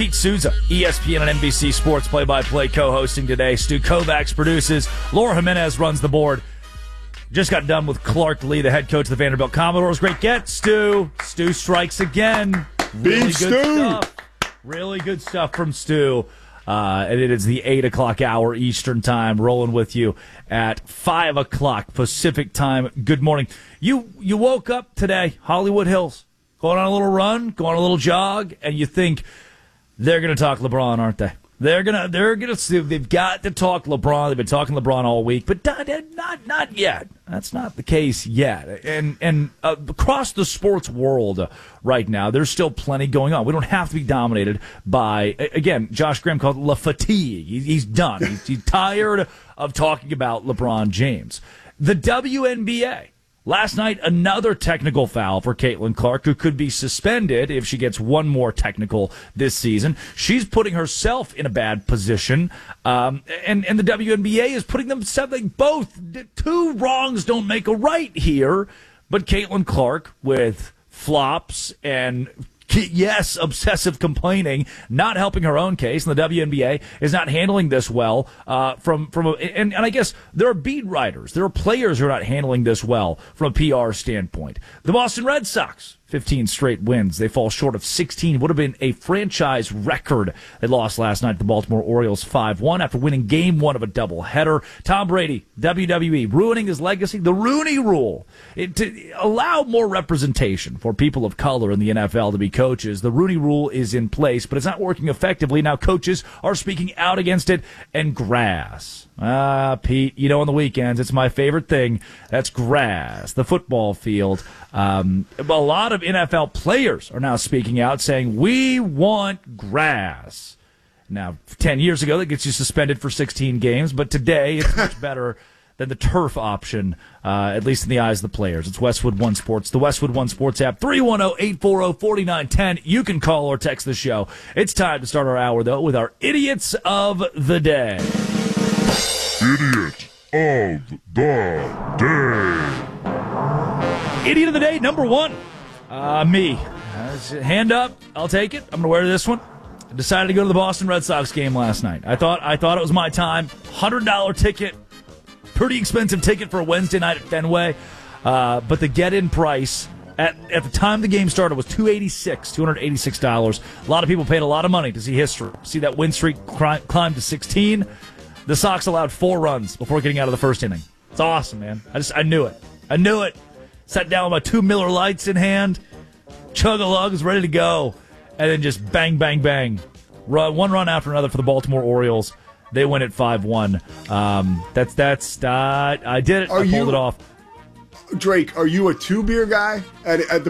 Pete Souza, ESPN and NBC Sports play-by-play co-hosting today. Stu Kovacs produces. Laura Jimenez runs the board. Just got done with Clark Lee, the head coach of the Vanderbilt Commodores. Great get, Stu. Stu strikes again. Really good stuff. Really good stuff from Stu. And it is the 8 o'clock hour Eastern time, rolling with you at 5 o'clock Pacific time. Good morning. You woke up today, Hollywood Hills, going on a little run, going on a little jog, and you think, they're going to talk LeBron, aren't they? They've got to talk LeBron. They've been talking LeBron all week, but not yet. That's not the case yet. And across the sports world right now, there's still plenty going on. We don't have to be dominated by, again, Josh Graham called it la fatigue. He's done. He's tired of talking about LeBron James. The WNBA. Last night, another technical foul for Caitlin Clark, who could be suspended if she gets one more technical this season. She's putting herself in a bad position, and the WNBA is putting themselves, like, both. Two wrongs don't make a right here, but Caitlin Clark with flops and obsessive complaining, not helping her own case, and the WNBA is not handling this well. And I guess there are beat writers, there are players who are not handling this well from a PR standpoint. The Boston Red Sox, 15 straight wins. They fall short of 16. Would have been a franchise record. They lost last night to the Baltimore Orioles 5-1 after winning game one of a doubleheader. Tom Brady, WWE, ruining his legacy. The Rooney Rule. To allow more representation for people of color in the NFL to be coaches. The Rooney Rule is in place, but it's not working effectively. Now coaches are speaking out against it. And grass. Pete, on the weekends, it's my favorite thing. That's grass, the football field. A lot of NFL players are now speaking out saying, we want grass. Now, 10 years ago, that gets you suspended for 16 games, but today it's much better than the turf option, at least in the eyes of the players. It's Westwood One Sports, the Westwood One Sports app, 310-840-4910. You can call or text the show. It's time to start our hour, though, with our Idiots of the Day. Idiot of the Day. Idiot of the Day, number one. Me. Hand up. I'll take it. I'm going to wear this one. I decided to go to the Boston Red Sox game last night. I thought it was my time. $100 ticket. Pretty expensive ticket for a Wednesday night at Fenway. But the get-in price at the time the game started was $286. A lot of people paid a lot of money to see history. See that win streak climb to 16. The Sox allowed 4 runs before getting out of the first inning. It's awesome, man. I knew it. Sat down with my 2 Miller Lights in hand, chug-a-lugs, ready to go, and then just bang, bang, bang. One run after another for the Baltimore Orioles. They win at 5-1. I did it. I pulled it off. Drake, are you a 2-beer guy at the